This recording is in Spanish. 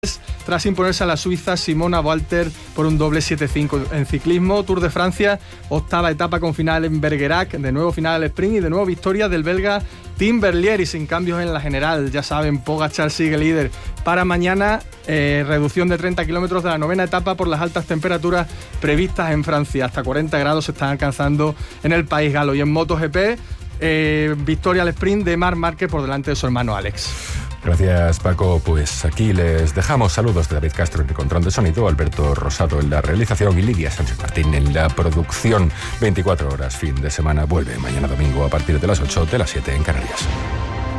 tras imponerse a la suiza Simona Walter por un doble 7-5. En ciclismo, Tour de Francia, octava etapa con final en Bergerac, de nuevo final al sprint y de nuevo victoria del belga Tim Berlier y sin cambios en la general. Ya saben, Pogačar sigue líder. Para mañana, reducción de 30 kilómetros de la novena etapa por las altas temperaturas previstas en Francia. Hasta 40 grados se están alcanzando en el país galo. Y en MotoGP, victoria al sprint de Marc Márquez por delante de su hermano Alex. Gracias, Paco. Pues aquí les dejamos. Saludos de David Castro en el control de sonido, Alberto Rosado en la realización y Lidia Sánchez Martín en la producción. 24 horas, fin de semana. Vuelve mañana domingo a partir de las 8, de las 7 en Canarias.